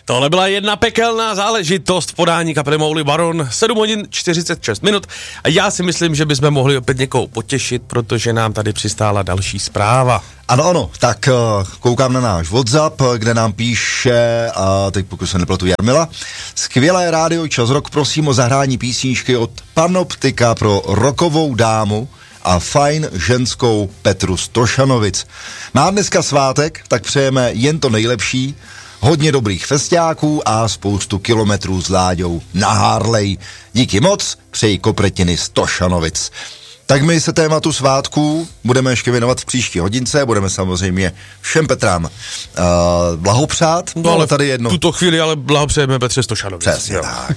Tohle byla jedna pekelná záležitost v podání kapely Mowgli Baron, 7 hodin 46 minut a já si myslím, že bychom mohli opět někoho potěšit, protože nám tady přistála další zpráva. Ano, tak koukám na náš WhatsApp, kde nám píše, a teď pokud se nepletu, Jarmila, skvělé rádio Čas Rock, prosím o zahrání písničky od Panoptika pro rokovou dámu a fajn ženskou Petru Stošanovic. Má dneska svátek, tak přejeme jen to nejlepší, hodně dobrých festiáků a spoustu kilometrů s Láďou na Harley. Díky moc, přeji Kopretiny Stošanovic. Tak my se tématu svátků budeme ještě věnovat v příští hodince, budeme samozřejmě všem Petrám blahopřát. No ale tady jedno. tuto chvíli ale blahopřejeme Petře Stošanovic. Přesně tak.